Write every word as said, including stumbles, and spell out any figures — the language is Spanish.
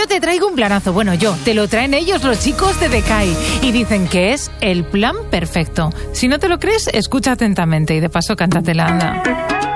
yo te traigo un planazo. Bueno, yo, te lo traen ellos, los chicos de Decay, y dicen que es el plan perfecto. Si no te lo crees, escucha atentamente y de paso cántatela, anda.